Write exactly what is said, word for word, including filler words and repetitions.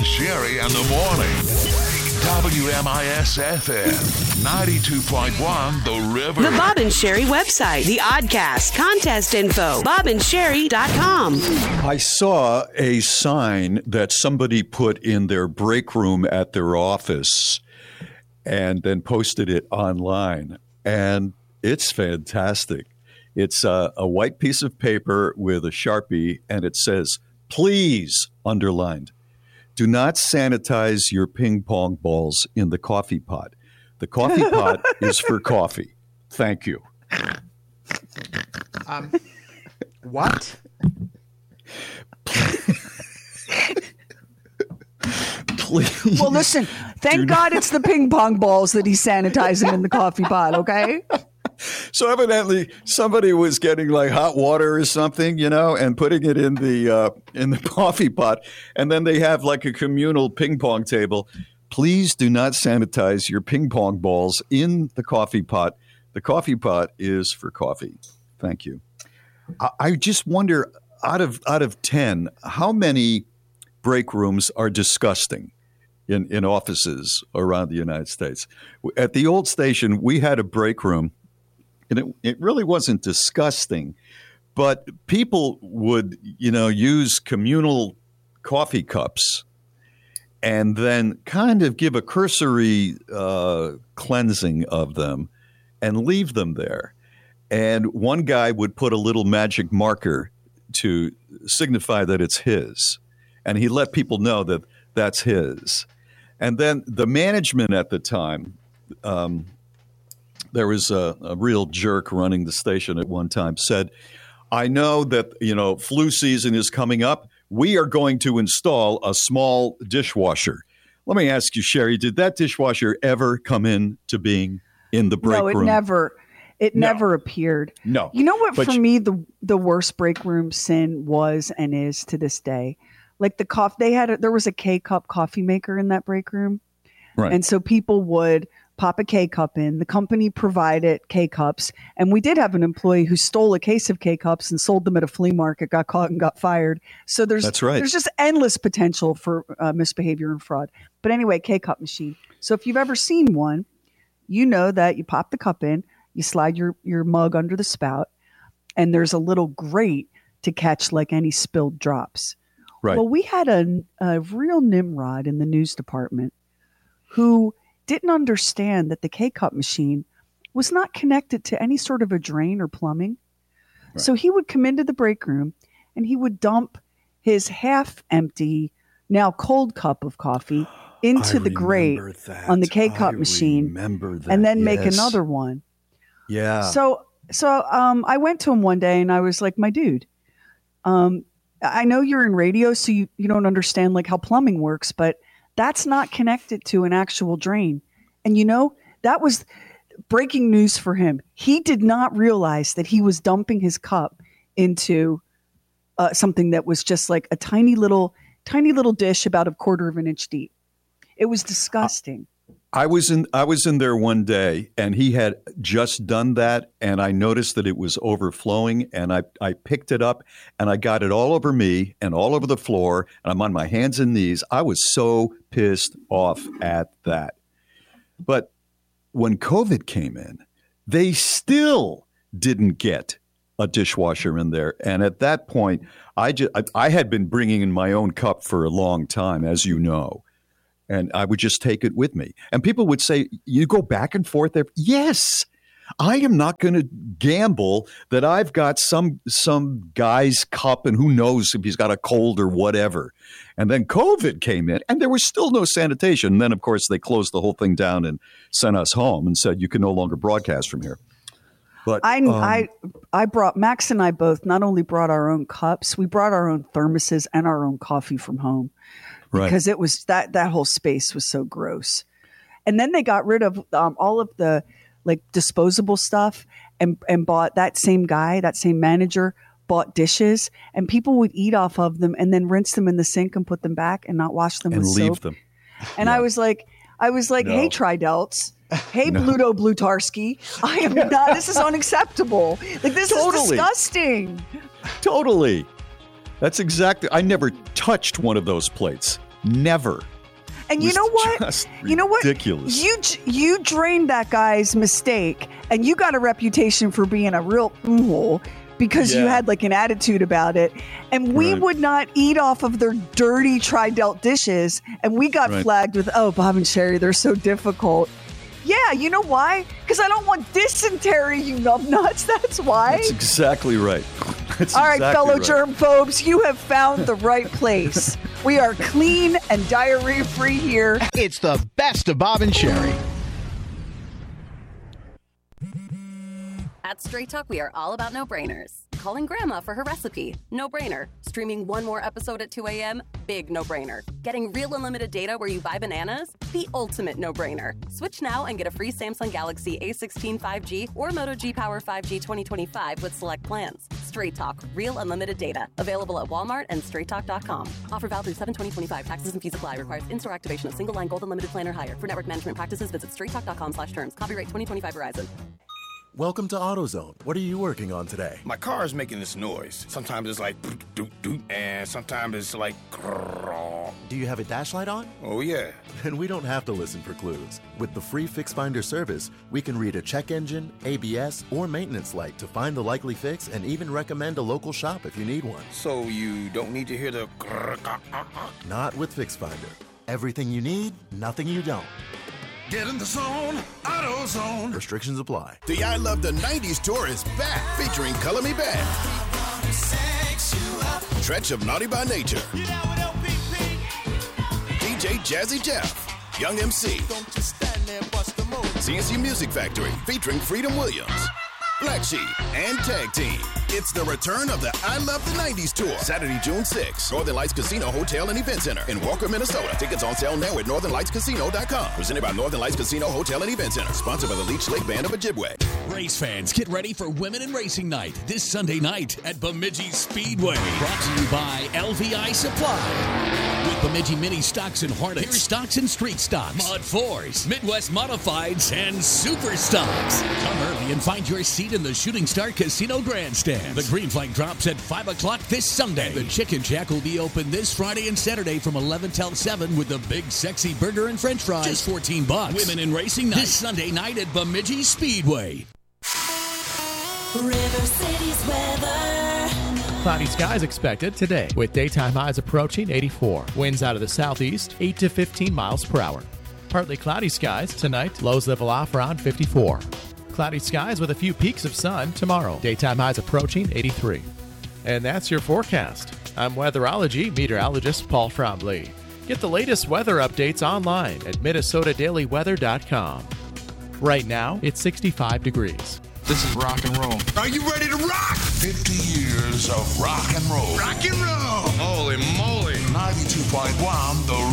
and Sherry in the morning. W M I S F M ninety-two point one The River. The Bob and Sherry website, the Oddcast, contest info, bob and sherry dot com. I saw a sign that somebody put in their break room at their office and then posted it online. And it's fantastic. It's a, a white piece of paper with a Sharpie, and it says, please, underlined, do not sanitize your ping pong balls in the coffee pot. The coffee pot is for coffee. Thank you. Um, what? Please. Well, listen, thank God it's the ping pong balls that he's sanitizing in the coffee pot, okay? So evidently somebody was getting like hot water or something, you know, and putting it in the uh, in the coffee pot. And then they have like a communal ping pong table. Please do not sanitize your ping pong balls in the coffee pot. The coffee pot is for coffee. Thank you. I, I just wonder, out of out of ten, how many break rooms are disgusting in, in offices around the United States? At the old station, we had a break room. And it, it really wasn't disgusting, but people would, you know, use communal coffee cups and then kind of give a cursory uh, cleansing of them and leave them there. And one guy would put a little magic marker to signify that it's his. And he let people know that that's his. And then the management at the time, um, there was a, a real jerk running the station at one time, said, I know that, you know, flu season is coming up. We are going to install a small dishwasher. Let me ask you, Sherry, did that dishwasher ever come into being in the break no, it room? never. It No. never appeared. No. You know what, But for you- me, the the worst break room sin was and is to this day. Like the coffee, they had, a, there was a K-cup coffee maker in that break room. Right. And so people would pop a K-cup in. The company provided K-cups. And we did have an employee who stole a case of K-cups and sold them at a flea market, got caught and got fired. So there's, That's right. there's just endless potential for uh, misbehavior and fraud. But anyway, K-cup machine. So if you've ever seen one, you know that you pop the cup in, you slide your, your mug under the spout, and there's a little grate to catch like any spilled drops. Right. Well, we had a, a real Nimrod in the news department who didn't understand that the K-cup machine was not connected to any sort of a drain or plumbing. Right. So he would come into the break room and he would dump his half empty, now cold cup of coffee into I the grate that. on the K-cup I machine remember that. and then make Yes. another one. Yeah. So, so um, I went to him one day and I was like, my dude, um, I know you're in radio, so you, you don't understand like how plumbing works, but that's not connected to an actual drain. And you know, that was breaking news for him. He did not realize that he was dumping his cup into uh, something that was just like a tiny little, tiny little dish about a quarter of an inch deep. It was disgusting. I was in I was in there one day, and he had just done that, and I noticed that it was overflowing, and I, I picked it up, and I got it all over me and all over the floor, and I'm on my hands and knees. I was so pissed off at that. But when COVID came in, they still didn't get a dishwasher in there, and at that point, I just I, I had been bringing in my own cup for a long time, as you know. And I would just take it with me. And people would say, you go back and forth there? Yes. I am not going to gamble that I've got some some guy's cup and who knows if he's got a cold or whatever. And then COVID came in and there was still no sanitation. And then, of course, they closed the whole thing down and sent us home and said, you can no longer broadcast from here. But I, um, I, I brought, Max and I both not only brought our own cups, we brought our own thermoses and our own coffee from home. Right. Because it was that that whole space was so gross. And then they got rid of um, all of the like disposable stuff and, and bought that same guy, that same manager bought dishes, and people would eat off of them and then rinse them in the sink and put them back and not wash them and with leave soap. them. And Yeah. I was like, I was like, No. hey, Tridelts. Hey, No. Bluto Blutarski. I am not, this is unacceptable. Like, this Totally. is disgusting. Totally. That's exactly. I never touched one of those plates. Never. And you know what? You know what? Ridiculous. You you drained that guy's mistake, and you got a reputation for being a real hole because Yeah. you had like an attitude about it. And we Right. would not eat off of their dirty Tri-Delt dishes, and we got Right. flagged with, "Oh, Bob and Sherry, they're so difficult." Yeah, you know why? Because I don't want dysentery, you numbnuts. That's why. That's exactly right. That's All right, exactly fellow right. germ phobes, you have found the right place. We are clean and diarrhea-free here. It's the best of Bob and Sherry. At Straight Talk, we are all about no-brainers. Calling Grandma for her recipe, no-brainer. Streaming one more episode at two a.m., big no-brainer. Getting real unlimited data where you buy bananas, the ultimate no-brainer. Switch now and get a free Samsung Galaxy A sixteen five G or Moto G Power five G twenty twenty-five with select plans. Straight Talk, real unlimited data. Available at Walmart and straight talk dot com. Offer valid through seven twenty twenty-five. Taxes and fees apply. Requires in-store activation of single line gold unlimited plan or higher. For network management practices, visit straight talk dot com slash terms. Copyright twenty twenty-five Verizon. Welcome to AutoZone. What are you working on today? My car is making this noise. Sometimes it's like doot, doot, doot, and sometimes it's like grrrr. Do you have a dash light on? Oh, yeah. Then we don't have to listen for clues. With the free Fix Finder service, we can read a check engine, A B S, or maintenance light to find the likely fix and even recommend a local shop if you need one. So you don't need to hear the grrrr, ah, ah, ah. Not with Fix Finder. Everything you need, nothing you don't. Get in the zone, AutoZone. Restrictions apply. The I Love the nineties tour is back, featuring Color Me Badd, Tretch of Naughty by Nature, D J Jazzy Jeff, Young M C, C N C Music Factory, featuring Freedom Williams, Black Sheep, and Tag Team. It's the return of the I Love the nineties tour, Saturday, June sixth, Northern Lights Casino Hotel and Event Center in Walker, Minnesota. Tickets on sale now at northern lights casino dot com. Presented by Northern Lights Casino Hotel and Event Center. Sponsored by the Leech Lake Band of Ojibwe. Race fans, get ready for Women in Racing Night this Sunday night at Bemidji Speedway. Brought to you by L V I Supply. With Bemidji Mini Stocks and Hornets, Stocks and Street Stocks, Mod fours, Midwest Modifieds, and Super Stocks. Come early and find your seat in the Shooting Star Casino Grandstand. The green flag drops at five o'clock this Sunday. The Chicken Shack will be open this Friday and Saturday from eleven till seven with the big sexy burger and french fries. Just fourteen bucks. Women in Racing Night this Sunday night at Bemidji Speedway. River City's weather. Cloudy skies expected today with daytime highs approaching eighty-four. Winds out of the southeast, eight to fifteen miles per hour. Partly cloudy skies tonight. Lows level off around fifty-four. Cloudy skies with a few peaks of sun tomorrow. Daytime highs approaching eighty-three. And that's your forecast. I'm weatherology meteorologist Paul Trombley. Get the latest weather updates online at minnesota daily weather dot com. Right now, it's sixty-five degrees. This is rock and roll. Are you ready to rock? fifty years of rock and roll. Rock and roll. Holy moly. ninety-two point one The